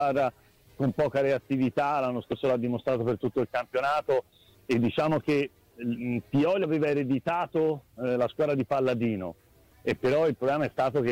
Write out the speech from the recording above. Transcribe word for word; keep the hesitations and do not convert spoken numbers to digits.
squadra con poca reattività, l'anno scorso l'ha dimostrato per tutto il campionato, e diciamo che Pioli aveva ereditato eh, la squadra di Palladino, e però il problema è stato che